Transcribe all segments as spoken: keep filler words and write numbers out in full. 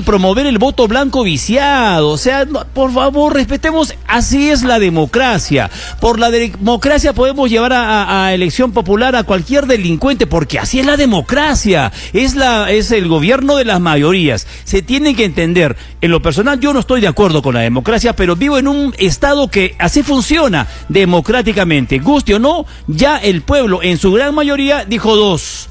quieren promover el voto blanco viciado. O sea, no, por favor, respetemos, así es la democracia. Por la democracia podemos llevar a, a, a elección popular a cualquier delincuente, porque así es la democracia. Es, la, es el gobierno de las mayorías. Se tiene que entender. En lo personal, yo no estoy de acuerdo con la democracia, pero vivo en un estado que así funciona democráticamente. Guste o no, ya el pueblo en su gran mayoría dijo dos.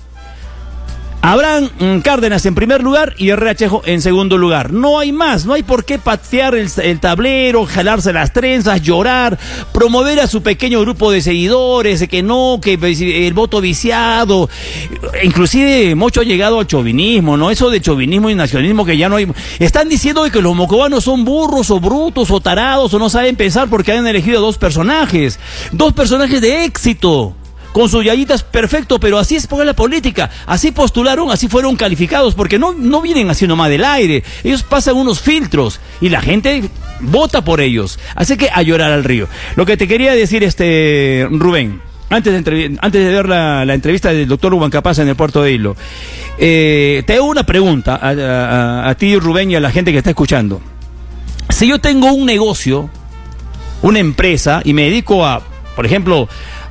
Abraham Cárdenas en primer lugar y R. Achejo en segundo lugar. No hay más, no hay por qué patear el, el tablero, jalarse las trenzas, llorar, promover a su pequeño grupo de seguidores, que no, que el voto viciado. Inclusive mucho ha llegado al chauvinismo, ¿no? Eso de chauvinismo y nacionalismo que ya no hay. Están diciendo que los mocobanos son burros o brutos o tarados o no saben pensar porque han elegido dos personajes, dos personajes de éxito. Con sus yayitas, perfecto, pero así es por la política, así postularon, así fueron calificados, porque no, no vienen así nomás del aire, ellos pasan unos filtros y la gente vota por ellos, así que a llorar al río. Lo que te quería decir, este Rubén, antes de, entre, antes de ver la, la entrevista del doctor Huancapaz en el puerto de Hilo, eh, te hago una pregunta a, a, a ti, Rubén, y a la gente que está escuchando. Si yo tengo un negocio, una empresa, y me dedico a, por ejemplo,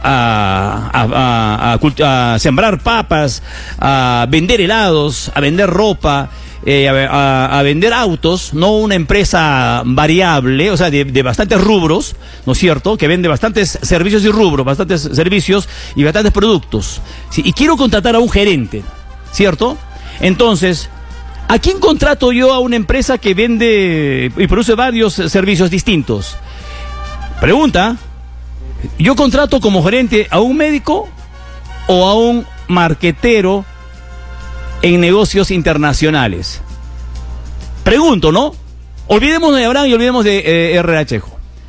A, a, a, a sembrar papas, a vender helados, a vender ropa, eh, a, a vender autos, no una empresa variable, o sea, de, de bastantes rubros, ¿no es cierto? Que vende bastantes servicios y rubros, bastantes servicios y bastantes productos. ¿Sí? Y quiero contratar a un gerente, ¿cierto? Entonces, ¿a quién contrato yo a una empresa que vende y produce varios servicios distintos? Pregunta. ¿Yo contrato como gerente a un médico o a un marquetero en negocios internacionales? Pregunto, ¿no? Olvidemos de Abraham y olvidemos de eh, R. Achejo.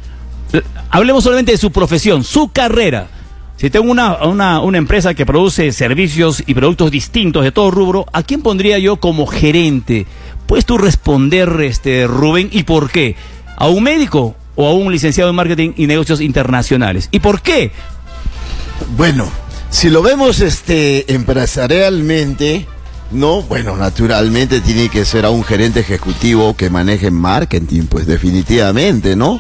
Hablemos solamente de su profesión, su carrera. Si tengo una, una, una empresa que produce servicios y productos distintos de todo rubro, ¿a quién pondría yo como gerente? ¿Puedes tú responder, este, Rubén, y por qué? ¿A un médico o a un licenciado en marketing y negocios internacionales? ¿Y por qué? Bueno, si lo vemos este empresarialmente, no, bueno, naturalmente tiene que ser a un gerente ejecutivo que maneje marketing, pues definitivamente, ¿no?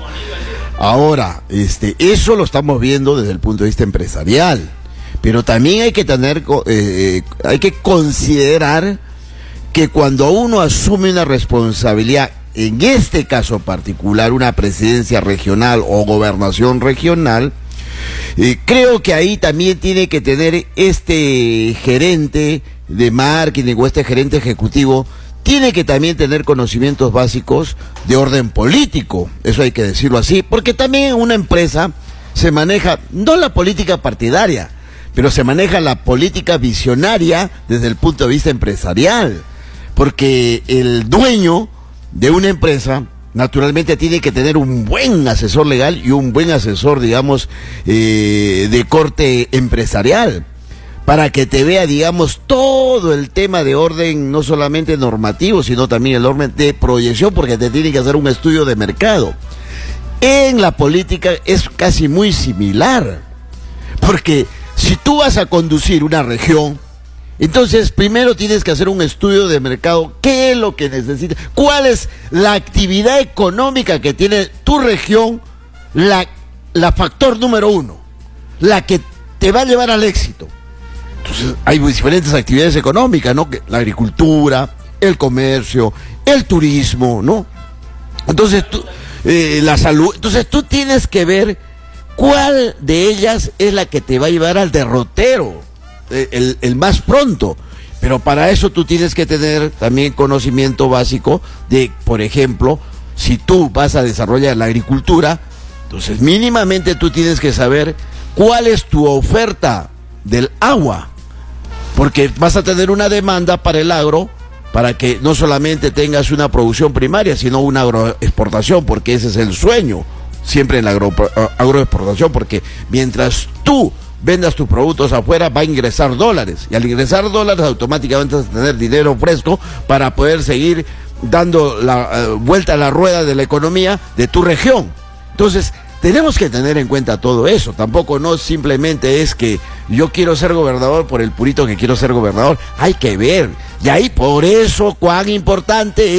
Ahora, este, eso lo estamos viendo desde el punto de vista empresarial, pero también hay que tener, eh, hay que considerar que cuando uno asume una responsabilidad, en este caso particular, una presidencia regional o gobernación regional, eh, creo que ahí también tiene que tener este gerente de marketing o este gerente ejecutivo, tiene que también tener conocimientos básicos de orden político, eso hay que decirlo así, porque también en una empresa se maneja, no la política partidaria, pero se maneja la política visionaria desde el punto de vista empresarial, porque el dueño de una empresa naturalmente tiene que tener un buen asesor legal y un buen asesor, digamos, eh, de corte empresarial, para que te vea, digamos, todo el tema de orden, no solamente normativo, sino también el orden de proyección, porque te tiene que hacer un estudio de mercado. En la política es casi muy similar, porque si tú vas a conducir una región, entonces, primero tienes que hacer un estudio de mercado, qué es lo que necesitas, cuál es la actividad económica que tiene tu región, la, la factor número uno, la que te va a llevar al éxito. Entonces, hay diferentes actividades económicas, ¿no? La agricultura, el comercio, el turismo, ¿no? Entonces, tú, eh, la salud, entonces tú tienes que ver cuál de ellas es la que te va a llevar al derrotero. El, el más pronto, pero para eso tú tienes que tener también conocimiento básico de, por ejemplo, si tú vas a desarrollar la agricultura, entonces mínimamente tú tienes que saber cuál es tu oferta del agua, porque vas a tener una demanda para el agro, para que no solamente tengas una producción primaria, sino una agroexportación, porque ese es el sueño siempre en la agro, agroexportación, porque mientras tú vendas tus productos afuera, va a ingresar dólares, y al ingresar dólares automáticamente vas a tener dinero fresco para poder seguir dando la uh, vuelta a la rueda de la economía de tu región. Entonces, tenemos que tener en cuenta todo eso. Tampoco no simplemente es que yo quiero ser gobernador por el purito que quiero ser gobernador. Hay que ver, y ahí por eso cuán importante es